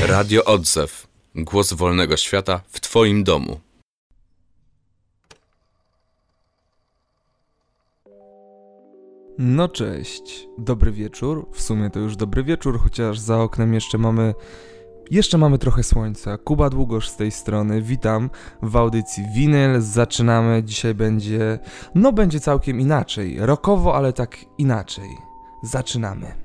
Radio Odzew. Głos wolnego świata w Twoim domu. No cześć, dobry wieczór. W sumie to już dobry wieczór, chociaż za oknem jeszcze mamy trochę słońca. Kuba Długosz z tej strony, witam w audycji Winyl. Zaczynamy, dzisiaj będzie całkiem inaczej. Rockowo, ale tak inaczej. Zaczynamy.